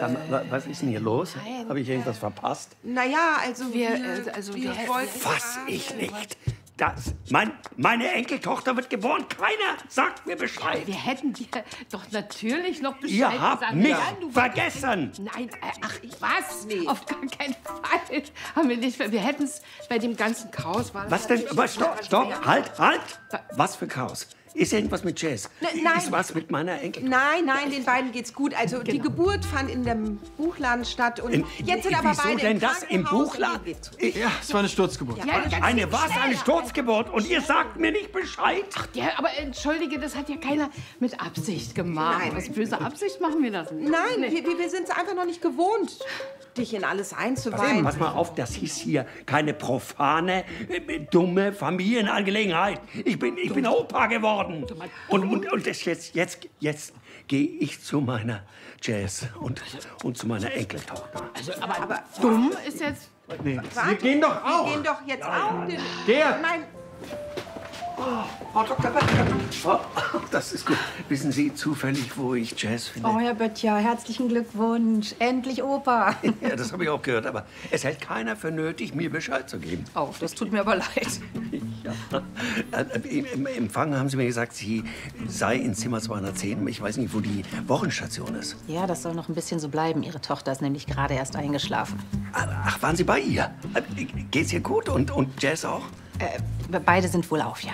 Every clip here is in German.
Sag mal, was ist denn hier los? Habe ich irgendwas verpasst? Naja, also wir wollten... Fass ich nicht. Meine Enkeltochter wird geboren. Keiner sagt mir Bescheid. Wir hätten dir doch natürlich noch Bescheid Ihr habt gesagt. mich Ja, du vergessen. Nein, ach, was? Nee. Auf gar keinen Fall. Haben wir nicht. Wir hätten es bei dem ganzen Chaos... Was denn? Aber stopp, halt. Was für Chaos? Ist irgendwas mit Jazz? Nein. Ist was mit meiner Enkeltochter? Nein, den beiden geht's gut. Also die Geburt fand in dem Buchladen statt und jetzt sind aber wieso beide denn im das im Krankenhaus Buchladen? und denen geht's gut. Ja, es war eine Sturzgeburt. Ja, Eine Sturzgeburt und ihr sagt mir nicht Bescheid? Ja, aber entschuldige, das hat ja keiner mit Absicht gemacht. Nein. Aus böser Absicht machen wir das nicht. Nein, wir sind es einfach noch nicht gewohnt, dich in alles einzuweihen. Pass mal auf, das hieß hier keine profane, dumme Familienangelegenheit. Ich bin Opa geworden. Und das jetzt gehe ich zu meiner Jazz und zu meiner Enkeltochter. Also, aber dumm ist jetzt... Nee, wir gehen doch auch. Wir gehen doch jetzt auch. Gerd! Nein, Frau Dr. Böttcher. Oh, das ist gut. Wissen Sie zufällig, wo ich Jazz finde? Oh, Herr Böttcher, herzlichen Glückwunsch. Endlich Opa. Ja, das habe ich auch gehört, aber es hält keiner für nötig, mir Bescheid zu geben. Oh, das tut mir aber leid. Ja. Im Empfang haben Sie mir gesagt, sie sei in Zimmer 210. Ich weiß nicht, wo die Wochenstation ist. Ja, das soll noch ein bisschen so bleiben. Ihre Tochter ist nämlich gerade erst eingeschlafen. Ach, waren Sie bei ihr? Geht's ihr gut und Jazz auch? Beide sind wohl auf, ja.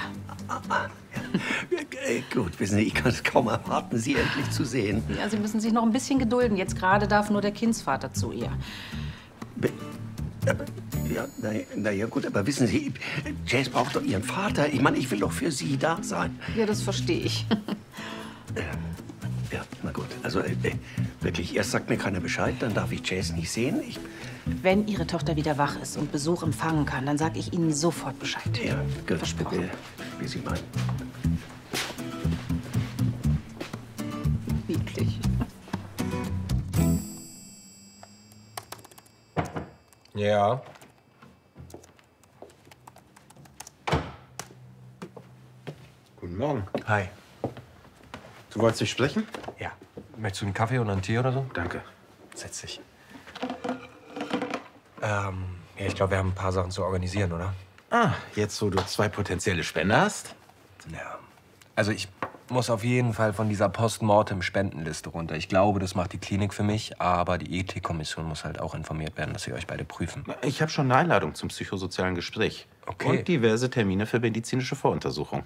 Gut, wissen Sie, ich kann es kaum erwarten, Sie endlich zu sehen. Ja, Sie müssen sich noch ein bisschen gedulden. Jetzt gerade darf nur der Kindsvater zu ihr. Ja, na ja, gut, aber wissen Sie, Jazz braucht doch ihren Vater. Ich meine, ich will doch für Sie da sein. Ja, das verstehe ich. Ja, na gut. Also wirklich, erst sagt mir keiner Bescheid, dann darf ich Jazz nicht sehen. Wenn Ihre Tochter wieder wach ist und Besuch empfangen kann, dann sage ich Ihnen sofort Bescheid. Ja, gut. Versprochen. Wie Sie meinen. Wirklich. Ja. Guten Morgen. Hi. Du wolltest dich sprechen? Ja. Möchtest du einen Kaffee oder einen Tee oder so? Danke. Setz dich. Ja, ich glaube, wir haben ein paar Sachen zu organisieren, oder? Ah, jetzt, wo du 2 potenzielle Spender hast? Ja. Also ich muss auf jeden Fall von dieser Postmortem-Spendenliste runter. Ich glaube, das macht die Klinik für mich, aber die Ethikkommission muss halt auch informiert werden, dass sie euch beide prüfen. Ich habe schon eine Einladung zum psychosozialen Gespräch. Okay. Und diverse Termine für medizinische Voruntersuchung.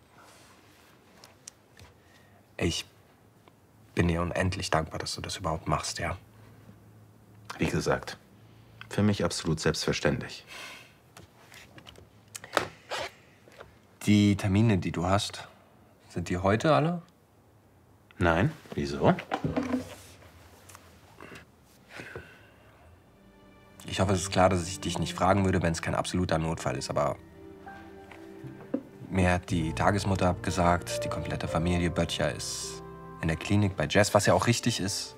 Ich bin dir unendlich dankbar, dass du das überhaupt machst, ja? Wie gesagt, für mich absolut selbstverständlich. Die Termine, die du hast, sind die heute alle? Nein, wieso? Ich hoffe, es ist klar, dass ich dich nicht fragen würde, wenn es kein absoluter Notfall ist, aber mir hat die Tagesmutter abgesagt, die komplette Familie Böttcher ist in der Klinik bei Jazz, was ja auch richtig ist.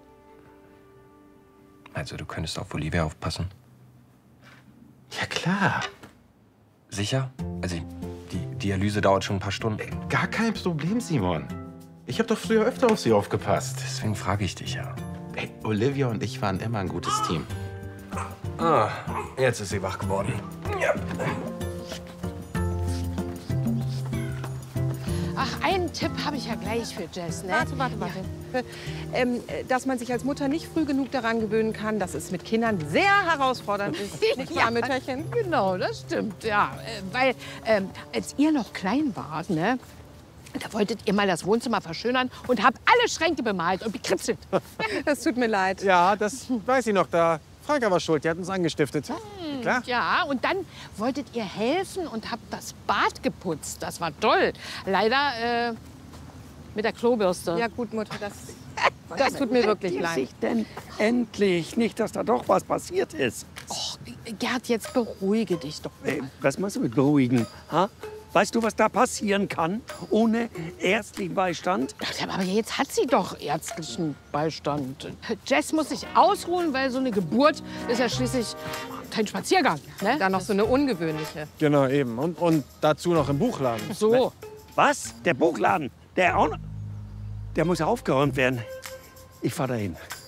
Also, du könntest auf Olivia aufpassen. Ja, klar. Sicher? Also, die Dialyse dauert schon ein paar Stunden. Gar kein Problem, Simon. Ich habe doch früher öfter auf sie aufgepasst. Deswegen frage ich dich ja. Ey, Olivia und ich waren immer ein gutes Team. Ah, jetzt ist sie wach geworden. Ja. Ach, einen Tipp habe ich ja gleich für Jess, ne? warte. Dass man sich als Mutter nicht früh genug daran gewöhnen kann, dass es mit Kindern sehr herausfordernd ist. Nicht wahr, Mütterchen? Genau, das stimmt, ja. Weil, als ihr noch klein wart, ne, da wolltet ihr mal das Wohnzimmer verschönern und habt alle Schränke bemalt und bekritzelt. Das tut mir leid. Ja, das weiß ich noch. Da Franka war schuld, die hat uns angestiftet. Klar. Ja, und dann wolltet ihr helfen und habt das Bad geputzt. Das war toll. Leider mit der Klobürste. Ja gut, Mutter, das tut mir wirklich leid. Sich denn endlich? Nicht, dass da doch was passiert ist. Och, Gerd, jetzt beruhige dich doch mal. Was machst du mit beruhigen? Ha? Weißt du, was da passieren kann ohne ärztlichen Beistand? Aber jetzt hat sie doch ärztlichen Beistand. Jess muss sich ausruhen, weil so eine Geburt ist ja schließlich kein Spaziergang. Ne? Dann noch so eine ungewöhnliche. Genau, eben. Und dazu noch im Buchladen. So. Was? Der Buchladen? Der muss aufgeräumt werden. Ich fahr dahin.